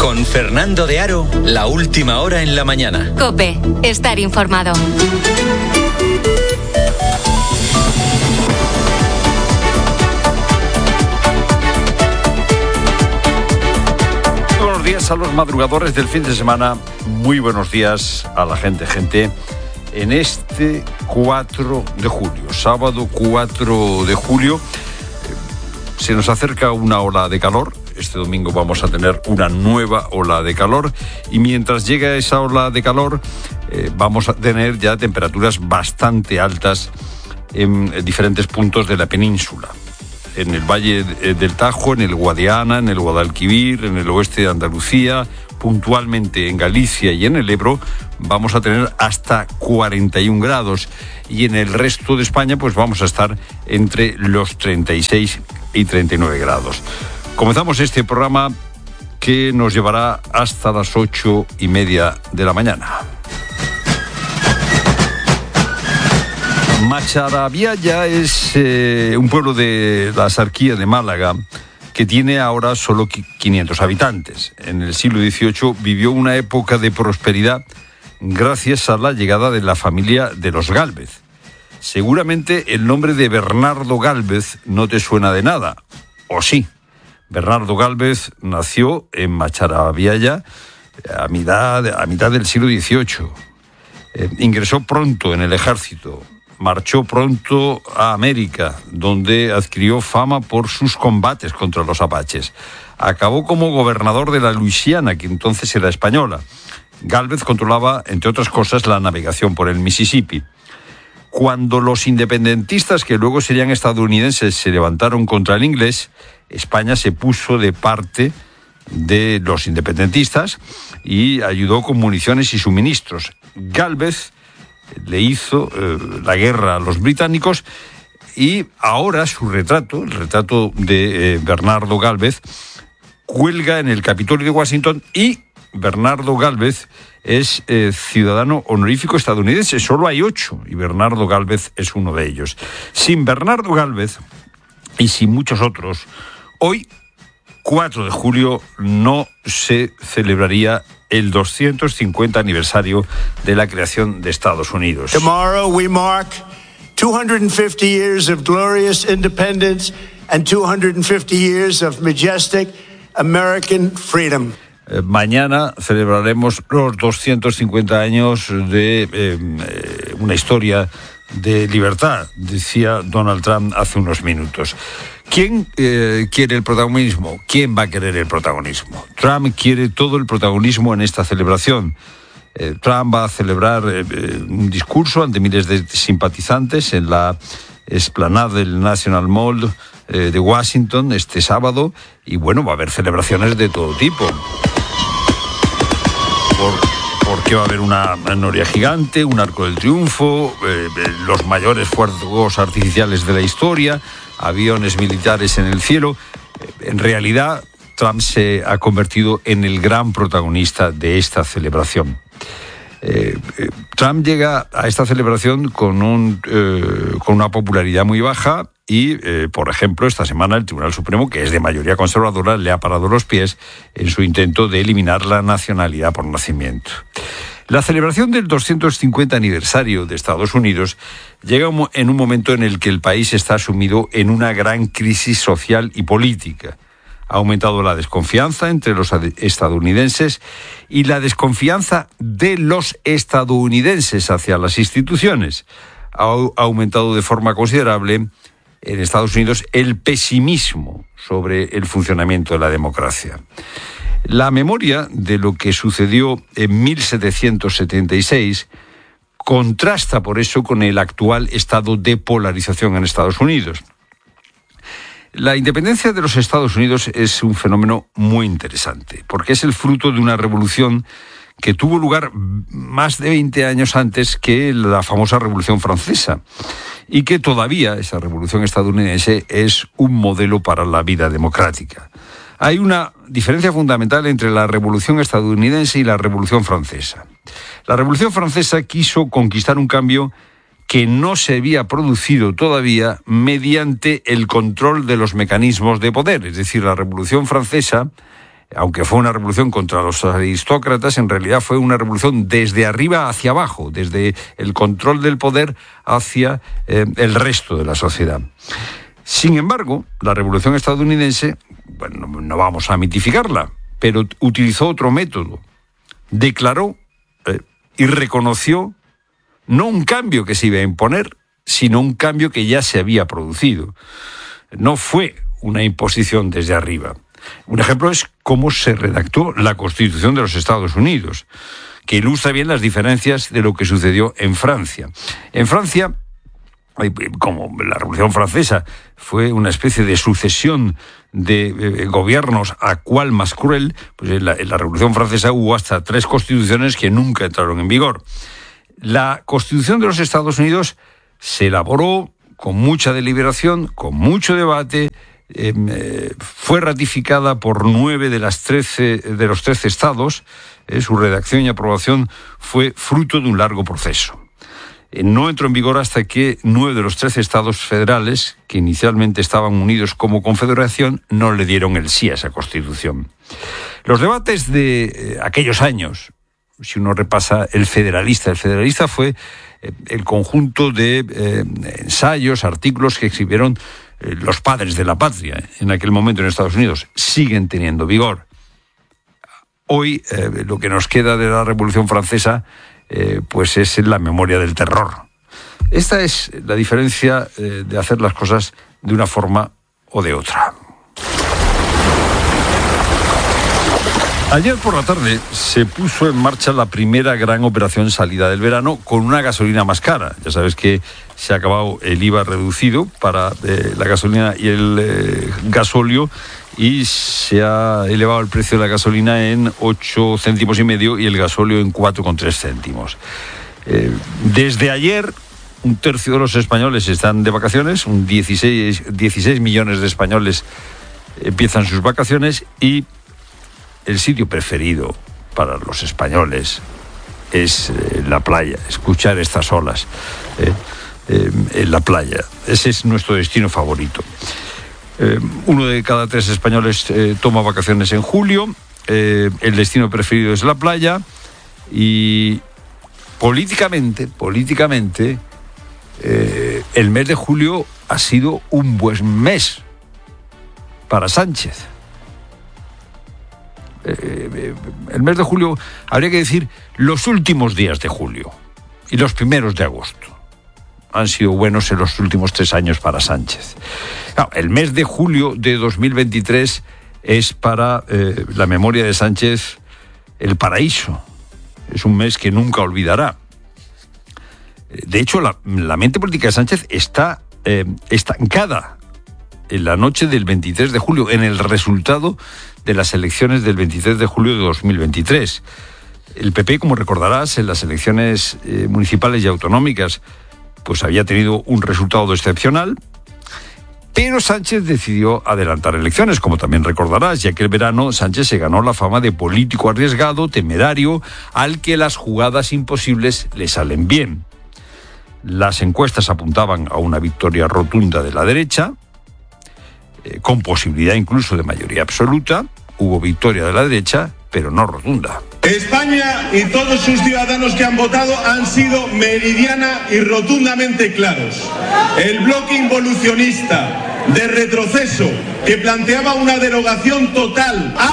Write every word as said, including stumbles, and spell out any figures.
Con Fernando de Aro, la última hora en la mañana. COPE, estar informado. Buenos días a los madrugadores del fin de semana. Muy buenos días a la gente, gente. En este cuatro de julio, sábado cuatro de julio, se nos acerca una ola de calor. Este domingo vamos a tener una nueva ola de calor y mientras llega esa ola de calor eh, vamos a tener ya temperaturas bastante altas en diferentes puntos de la península. En el Valle del Tajo, en el Guadiana, en el Guadalquivir, en el oeste de Andalucía, puntualmente en Galicia y en el Ebro, vamos a tener hasta cuarenta y un grados y en el resto de España pues vamos a estar entre los treinta y seis y treinta y nueve grados. Comenzamos este programa que nos llevará hasta las ocho y media de la mañana. Macharabiaya es eh, un pueblo de la Sarquía de Málaga que tiene ahora solo quinientos habitantes. En el siglo dieciocho vivió una época de prosperidad gracias a la llegada de la familia de los Gálvez. Seguramente el nombre de Bernardo Gálvez no te suena de nada, ¿o sí? Bernardo Gálvez nació en Macharabiaya a mitad, a mitad del siglo dieciocho. Eh, ingresó pronto en el ejército. Marchó pronto a América, donde adquirió fama por sus combates contra los apaches. Acabó como gobernador de la Luisiana, que entonces era española. Gálvez controlaba, entre otras cosas, la navegación por el Mississippi. Cuando los independentistas, que luego serían estadounidenses, se levantaron contra el inglés, España se puso de parte de los independentistas y ayudó con municiones y suministros. Gálvez le hizo eh, la guerra a los británicos y ahora su retrato, el retrato de eh, Bernardo Gálvez, cuelga en el Capitolio de Washington y Bernardo Gálvez es eh, ciudadano honorífico estadounidense. Solo hay ocho y Bernardo Gálvez es uno de ellos. Sin Bernardo Gálvez y sin muchos otros, hoy, cuatro de julio, no se celebraría el doscientos cincuenta aniversario de la creación de Estados Unidos. Tomorrow we mark two hundred fifty years of glorious independence and two hundred fifty years of majestic American freedom. Eh, mañana celebraremos los doscientos cincuenta años de eh, una historia de libertad, decía Donald Trump hace unos minutos. ¿Quién eh, quiere el protagonismo? ¿Quién va a querer el protagonismo? Trump quiere todo el protagonismo en esta celebración. Eh, Trump va a celebrar eh, un discurso ante miles de simpatizantes en la explanada del National Mall eh, de Washington este sábado y bueno, va a haber celebraciones de todo tipo. Por... porque va a haber una noria gigante, un arco del triunfo, eh, los mayores fuegos artificiales de la historia, aviones militares en el cielo. En realidad, Trump se ha convertido en el gran protagonista de esta celebración. Eh, eh, Trump llega a esta celebración con, un, eh, con una popularidad muy baja y, eh, por ejemplo, esta semana el Tribunal Supremo, que es de mayoría conservadora, le ha parado los pies en su intento de eliminar la nacionalidad por nacimiento. La celebración del doscientos cincuenta aniversario de Estados Unidos llega en un momento en el que el país está sumido en una gran crisis social y política. Ha aumentado la desconfianza entre los estadounidenses y la desconfianza de los estadounidenses hacia las instituciones. Ha aumentado de forma considerable en Estados Unidos el pesimismo sobre el funcionamiento de la democracia. La memoria de lo que sucedió en mil setecientos setenta y seis contrasta por eso con el actual estado de polarización en Estados Unidos. La independencia de los Estados Unidos es un fenómeno muy interesante, porque es el fruto de una revolución que tuvo lugar más de veinte años antes que la famosa Revolución Francesa, y que todavía esa revolución estadounidense es un modelo para la vida democrática. Hay una diferencia fundamental entre la Revolución estadounidense y la Revolución Francesa. La Revolución Francesa quiso conquistar un cambio que no se había producido todavía mediante el control de los mecanismos de poder. Es decir, la Revolución Francesa aunque fue una revolución contra los aristócratas, en realidad fue una revolución desde arriba hacia abajo, desde el control del poder hacia eh, el resto de la sociedad. Sin embargo, la revolución estadounidense, bueno, no vamos a mitificarla, pero utilizó otro método. Declaró eh, y reconoció no un cambio que se iba a imponer, sino un cambio que ya se había producido. No fue una imposición desde arriba. Un ejemplo es cómo se redactó la Constitución de los Estados Unidos, que ilustra bien las diferencias de lo que sucedió en Francia. En Francia, como la Revolución Francesa fue una especie de sucesión de eh, gobiernos a cual más cruel, pues en la, en la Revolución Francesa hubo hasta tres constituciones que nunca entraron en vigor. La Constitución de los Estados Unidos se elaboró con mucha deliberación, con mucho debate, eh, eh, fue ratificada por nueve de las trece de los trece estados. Eh, su redacción y aprobación fue fruto de un largo proceso. No entró en vigor hasta que nueve de los trece estados federales, que inicialmente estaban unidos como confederación, no le dieron el sí a esa Constitución. Los debates de eh, aquellos años, si uno repasa el Federalista, el Federalista fue eh, el conjunto de eh, ensayos, artículos que escribieron eh, los padres de la patria en aquel momento en Estados Unidos, siguen teniendo vigor. Hoy, eh, lo que nos queda de la Revolución Francesa Eh, pues es la memoria del terror. Esta es la diferencia eh, de hacer las cosas de una forma o de otra. Ayer por la tarde se puso en marcha la primera gran operación salida del verano con una gasolina más cara. Ya sabes que se ha acabado el I V A reducido para eh, la gasolina y el eh, gasóleo, y se ha elevado el precio de la gasolina en ocho céntimos y medio y el gasóleo en cuatro coma tres céntimos. Eh, desde ayer, un tercio de los españoles están de vacaciones, un dieciséis, dieciséis millones de españoles empiezan sus vacaciones, y el sitio preferido para los españoles es eh, la playa, escuchar estas olas eh, eh, en la playa. Ese es nuestro destino favorito. Eh, uno de cada tres españoles eh, toma vacaciones en julio, eh, el destino preferido es la playa, y políticamente, políticamente, eh, el mes de julio ha sido un buen mes para Sánchez. Eh, el mes de julio, habría que decir los últimos días de julio y los primeros de agosto han sido buenos en los últimos tres años para Sánchez. Claro, el mes de julio de dos mil veintitrés es para eh, la memoria de Sánchez el paraíso. Es un mes que nunca olvidará. De hecho, la, la mente política de Sánchez está eh, estancada en la noche del veintitrés de julio, en el resultado de las elecciones del veintitrés de julio de dos mil veintitrés. El P P, como recordarás, en las elecciones eh, municipales y autonómicas, pues había tenido un resultado excepcional, pero Sánchez decidió adelantar elecciones, como también recordarás, ya que el verano Sánchez se ganó la fama de político arriesgado, temerario, al que las jugadas imposibles le salen bien. Las encuestas apuntaban a una victoria rotunda de la derecha, eh, con posibilidad incluso de mayoría absoluta. Hubo victoria de la derecha, pero no rotunda. España y todos sus ciudadanos que han votado han sido meridiana y rotundamente claros. El bloque involucionista de retroceso que planteaba una derogación total